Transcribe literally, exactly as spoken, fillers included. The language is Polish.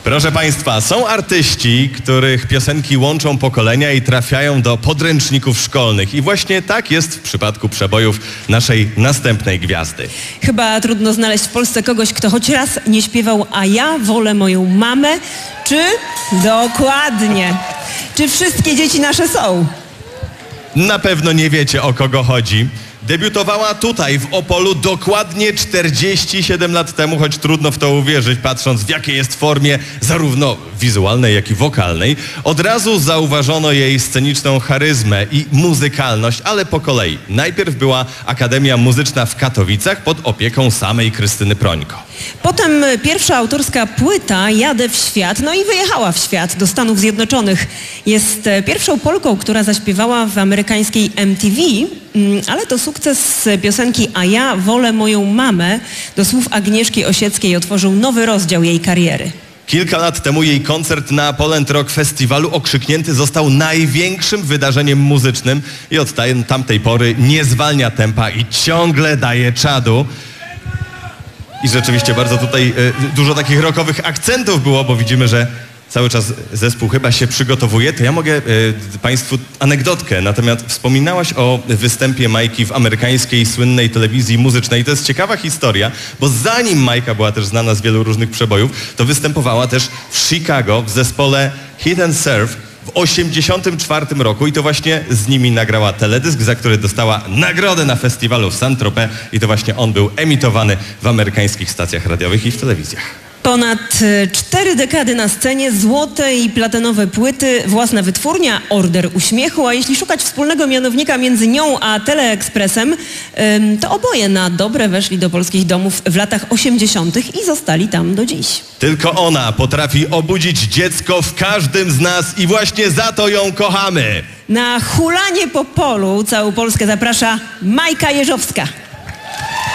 Proszę Państwa, są artyści, których piosenki łączą pokolenia i trafiają do podręczników szkolnych. I właśnie tak jest w przypadku przebojów naszej następnej gwiazdy. Chyba trudno znaleźć w Polsce kogoś, kto choć raz nie śpiewał "A ja wolę moją mamę", czy... Dokładnie. Czy wszystkie dzieci nasze są? Na pewno nie wiecie, o kogo chodzi. Debiutowała tutaj, w Opolu, dokładnie czterdzieści siedem lat temu, choć trudno w to uwierzyć, patrząc w jakiej jest formie zarówno wizualnej, jak i wokalnej. Od razu zauważono jej sceniczną charyzmę i muzykalność, ale po kolei. Najpierw była Akademia Muzyczna w Katowicach pod opieką samej Krystyny Prońko. Potem pierwsza autorska płyta "Jadę w świat", no i wyjechała w świat, do Stanów Zjednoczonych. Jest pierwszą Polką, która zaśpiewała w amerykańskiej M T V, ale to sukces piosenki "A ja wolę moją mamę" do słów Agnieszki Osieckiej otworzył nowy rozdział jej kariery. Kilka lat temu jej koncert na Poland Rock Festiwalu okrzyknięty został największym wydarzeniem muzycznym i od tamtej pory nie zwalnia tempa i ciągle daje czadu. I rzeczywiście bardzo tutaj y, dużo takich rockowych akcentów było, bo widzimy, że cały czas zespół chyba się przygotowuje. To ja mogę y, Państwu anegdotkę. Natomiast wspominałaś o występie Majki w amerykańskiej słynnej telewizji muzycznej. To jest ciekawa historia, bo zanim Majka była też znana z wielu różnych przebojów, to występowała też w Chicago w zespole Hit and Surf w osiemdziesiątym czwartym roku i to właśnie z nimi nagrała teledysk, za który dostała nagrodę na festiwalu w Saint-Tropez i to właśnie on był emitowany w amerykańskich stacjach radiowych i w telewizjach. Ponad cztery dekady na scenie, złote i platynowe płyty, własna wytwórnia, Order Uśmiechu, a jeśli szukać wspólnego mianownika między nią a Teleekspresem, to oboje na dobre weszli do polskich domów w latach osiemdziesiątych i zostali tam do dziś. Tylko ona potrafi obudzić dziecko w każdym z nas i właśnie za to ją kochamy. Na hulanie po polu całą Polskę zaprasza Majka Jeżowska.